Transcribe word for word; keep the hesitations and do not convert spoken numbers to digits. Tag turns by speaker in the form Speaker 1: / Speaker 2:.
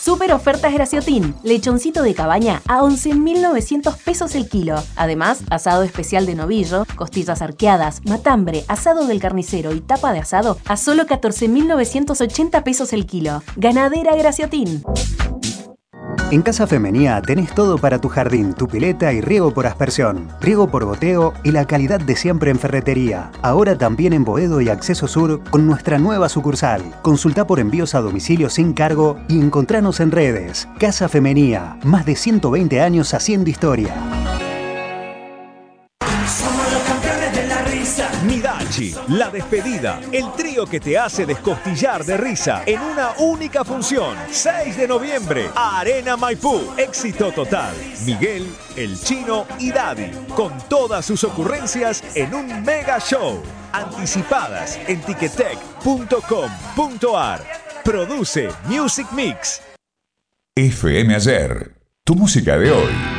Speaker 1: Super ofertas Graciotin. Lechoncito de cabaña a once mil novecientos pesos el kilo. Además, asado especial de novillo, costillas arqueadas, matambre, asado del carnicero y tapa de asado a solo catorce mil novecientos ochenta pesos el kilo. Ganadera Graciotin.
Speaker 2: En Casa Femenía tenés todo para tu jardín, tu pileta y riego por aspersión, riego por goteo y la calidad de siempre en ferretería. Ahora también en Boedo y Acceso Sur con nuestra nueva sucursal. Consultá por envíos a domicilio sin cargo y encontranos en redes. Casa Femenía, más de ciento veinte años haciendo historia.
Speaker 3: Somos los campeones de la risa.
Speaker 4: Midachi, La Despedida, el trío que te hace descostillar de risa en una única función. seis de noviembre, Arena Maipú. Éxito total. Miguel, El Chino y Daddy, con todas sus ocurrencias en un mega show. Anticipadas en ticketek punto com punto ar. Produce Music Mix.
Speaker 5: F M Ayer, tu música de hoy.